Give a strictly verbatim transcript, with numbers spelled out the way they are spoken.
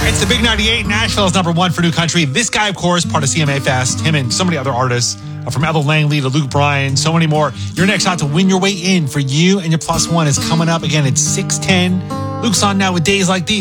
It's the Big ninety-eight. Nashville is number one for new country. This guy, of course, part of C M A Fest. Him and so many other artists, uh, from Ethel Langley to Luke Bryan, so many more. Your next shot to win your way in for you and your plus one is coming up. Again, it's six ten. Luke's on now with Days Like These.